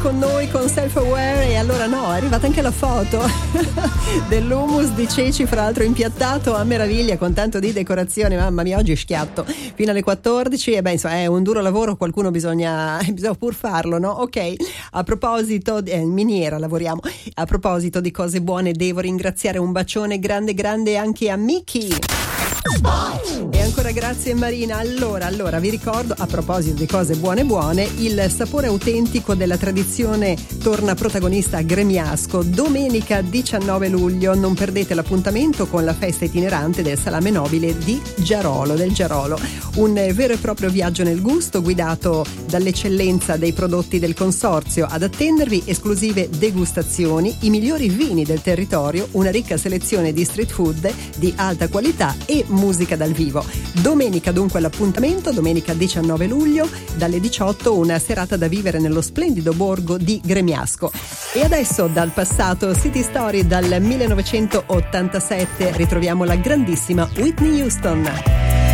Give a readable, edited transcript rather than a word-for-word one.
con noi con Self Aware, e allora no, è arrivata anche la foto dell'hummus di ceci, fra l'altro impiattato a meraviglia con tanto di decorazione. Mamma mia, oggi schiatto fino alle 14 e beh, insomma, è un duro lavoro, qualcuno bisogna pur farlo, no? Ok, a proposito in miniera lavoriamo. A proposito di cose buone, devo ringraziare un bacione grande anche a Miki. E ancora grazie Marina. Allora vi ricordo, a proposito di cose buone, il sapore autentico della tradizione torna protagonista a Gremiasco domenica 19 luglio. Non perdete l'appuntamento con la festa itinerante del salame nobile del Giarolo, un vero e proprio viaggio nel gusto guidato dall'eccellenza dei prodotti del consorzio. Ad attendervi esclusive degustazioni, i migliori vini del territorio, una ricca selezione di street food di alta qualità e musica dal vivo. Domenica dunque l'appuntamento, domenica 19 luglio dalle 18, una serata da vivere nello splendido borgo di Gremiasco. E adesso dal passato, City Story dal 1987, ritroviamo la grandissima Whitney Houston.